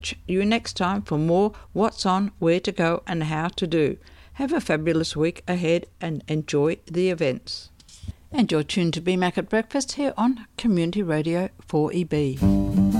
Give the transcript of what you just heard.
You next time for more what's on, where to go and how to do. Have a fabulous week ahead and enjoy the events. And you're tuned to BMAC at Breakfast here on Community Radio 4EB.